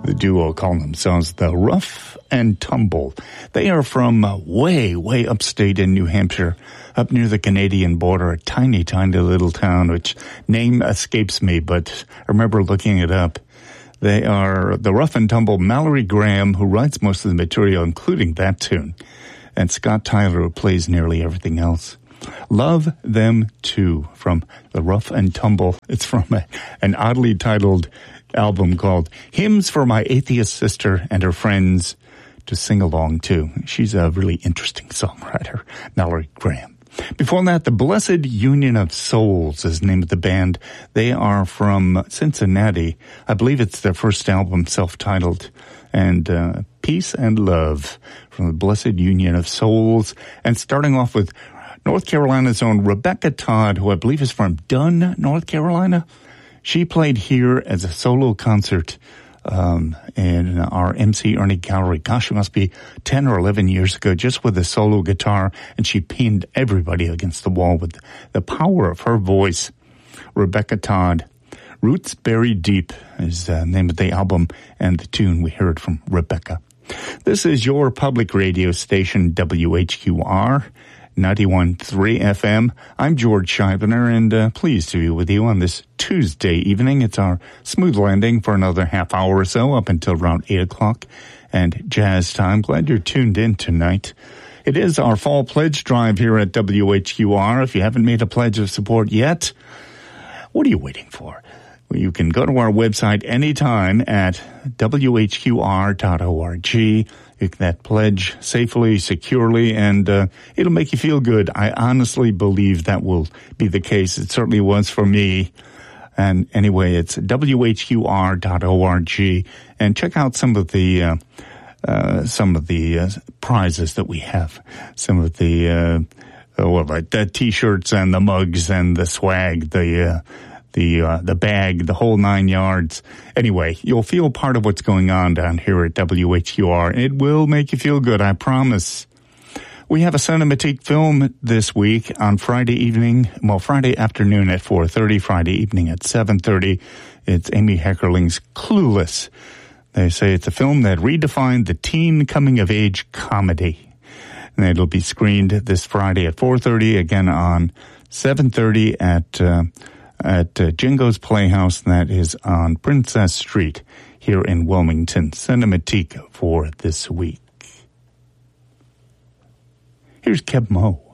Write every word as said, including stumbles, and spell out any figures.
The duo call themselves the Rough and Tumble. They are from uh, way, way upstate in New Hampshire, up near the Canadian border, a tiny, tiny little town, which name escapes me, but I remember looking it up. They are the Rough and Tumble Mallory Graham, who writes most of the material, including that tune, and Scott Tyler, who plays nearly everything else. Love Them Too, from the Rough and Tumble. It's from a, an oddly titled album called Hymns for My Atheist Sister and Her Friends to Sing Along To. She's a really interesting songwriter, Mallory Graham. Before that, the Blessed Union of Souls is the name of the band. They are from Cincinnati. I believe it's their first album, self-titled. And uh, Peace and Love from the Blessed Union of Souls. And starting off with North Carolina's own Rebecca Todd, who I believe is from Dunn, North Carolina. She played here as a solo concert um, in our M C Ernie Gallery. Gosh, it must be ten or eleven years ago, just with a solo guitar, and she pinned everybody against the wall with the power of her voice. Rebecca Todd, Roots Buried Deep is the name of the album, and the tune we heard from Rebecca. This is your public radio station, W H Q R. ninety-one point three F M. I'm George Scheibner, and uh, pleased to be with you on this Tuesday evening. It's our smooth landing for another half hour or so, up until around eight o'clock, and jazz time. Glad you're tuned in tonight. It is our fall pledge drive here at W H Q R. If you haven't made a pledge of support yet, what are you waiting for? Well, you can go to our website anytime at W H Q R dot org. You can that pledge safely, securely, and uh, it'll make you feel good. I honestly believe that will be the case. It certainly was for me. And anyway, it's W H Q R dot org, and check out some of the uh, uh, some of the uh, prizes that we have. Some of the uh, uh, well, like the T-shirts and the mugs and the swag, the. Uh, the uh, the bag, the whole nine yards. Anyway, you'll feel part of what's going on down here at W H Q R. It will make you feel good, I promise. We have a Cinematique film this week on Friday evening, well, Friday afternoon at four thirty, Friday evening at seven thirty. It's Amy Heckerling's Clueless. They say it's a film that redefined the teen coming-of-age comedy. And it'll be screened this Friday at four thirty, again on seven thirty at... Uh, at uh, Jingo's Playhouse, and that is on Princess Street here in Wilmington. Cinematique for this week. Here's Keb Mo.